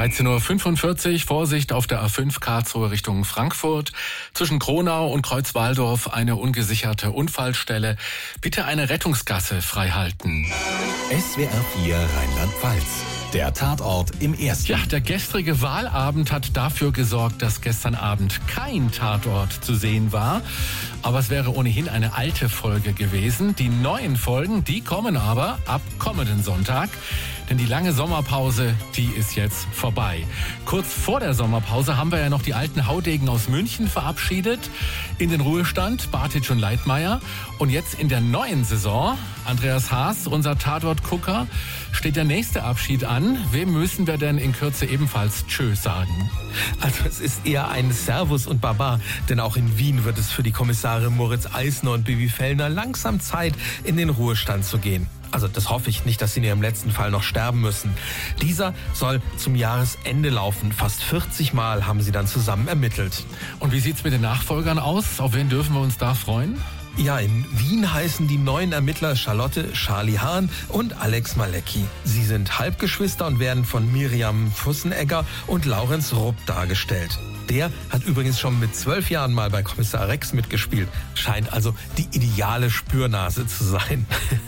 13:45 Uhr, Vorsicht auf der A5 Karlsruhe Richtung Frankfurt. Zwischen Kronau und Kreuzwaldorf eine ungesicherte Unfallstelle. Bitte eine Rettungsgasse freihalten. SWR 4 Rheinland-Pfalz. Der Tatort im Ersten. Ja, der gestrige Wahlabend hat dafür gesorgt, dass gestern Abend kein Tatort zu sehen war. Aber es wäre ohnehin eine alte Folge gewesen. Die neuen Folgen, die kommen aber ab kommenden Sonntag. Denn die lange Sommerpause, die ist jetzt vorbei. Kurz vor der Sommerpause haben wir ja noch die alten Haudegen aus München verabschiedet. In den Ruhestand, Bartitsch und Leitmayr. Und jetzt in der neuen Saison, Andreas Haas, unser Tatort-Gucker, steht der nächste Abschied an. Wem müssen wir denn in Kürze ebenfalls Tschö sagen? Also es ist eher ein Servus und Baba, denn auch in Wien wird es für die Kommissare Moritz Eisner und Bibi Fellner langsam Zeit, in den Ruhestand zu gehen. Also das hoffe ich nicht, dass sie in ihrem letzten Fall noch sterben müssen. Dieser soll zum Jahresende laufen. Fast 40 Mal haben sie dann zusammen ermittelt. Und wie sieht's mit den Nachfolgern aus? Auf wen dürfen wir uns da freuen? Ja, in Wien heißen die neuen Ermittler Charlotte Charlie Hahn und Alex Malecki. Sie sind Halbgeschwister und werden von Miriam Fussenegger und Laurenz Rupp dargestellt. Der hat übrigens schon mit 12 Jahren mal bei Kommissar Rex mitgespielt. Scheint also die ideale Spürnase zu sein.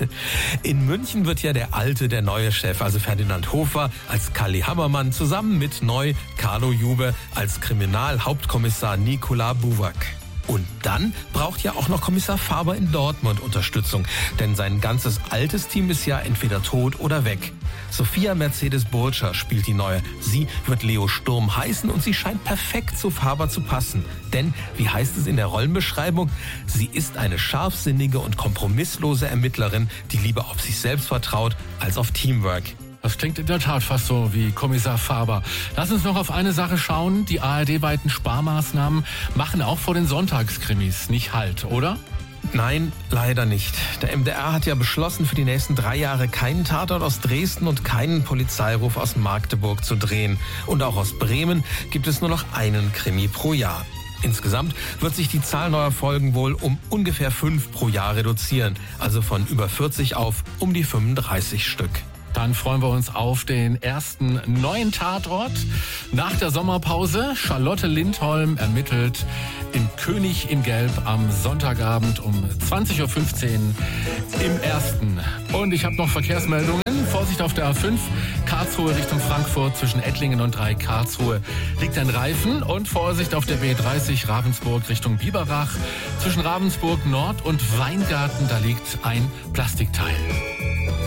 In München wird ja der neue Chef, also Ferdinand Hofer, als Kalli Hammermann zusammen mit neu Carlo Juber als Kriminalhauptkommissar Nikola Buwak. Und dann braucht ja auch noch Kommissar Faber in Dortmund Unterstützung, denn sein ganzes altes Team ist ja entweder tot oder weg. Sophia Mercedes Burtscher spielt die Neue. Sie wird Leo Sturm heißen und sie scheint perfekt zu Faber zu passen. Denn, wie heißt es in der Rollenbeschreibung, sie ist eine scharfsinnige und kompromisslose Ermittlerin, die lieber auf sich selbst vertraut als auf Teamwork. Das klingt in der Tat fast so wie Kommissar Faber. Lass uns noch auf eine Sache schauen. Die ARD-weiten Sparmaßnahmen machen auch vor den Sonntagskrimis nicht Halt, oder? Nein, leider nicht. Der MDR hat ja beschlossen, für die nächsten 3 Jahre keinen Tatort aus Dresden und keinen Polizeiruf aus Magdeburg zu drehen. Und auch aus Bremen gibt es nur noch einen Krimi pro Jahr. Insgesamt wird sich die Zahl neuer Folgen wohl um ungefähr 5 pro Jahr reduzieren. Also von über 40 auf um die 35 Stück. Dann freuen wir uns auf den ersten neuen Tatort. Nach der Sommerpause, Charlotte Lindholm ermittelt in König in Gelb am Sonntagabend um 20:15 Uhr im Ersten. Und ich habe noch Verkehrsmeldungen. Vorsicht auf der A5, Karlsruhe Richtung Frankfurt, zwischen Ettlingen und Dreieck Karlsruhe liegt ein Reifen. Und Vorsicht auf der B30 Ravensburg Richtung Biberach, zwischen Ravensburg Nord und Weingarten, da liegt ein Plastikteil.